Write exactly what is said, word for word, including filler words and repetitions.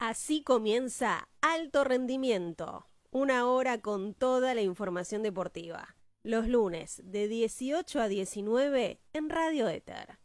Así comienza Alto Rendimiento, una hora con toda la información deportiva. Los lunes de dieciocho a diecinueve en Radio Éter.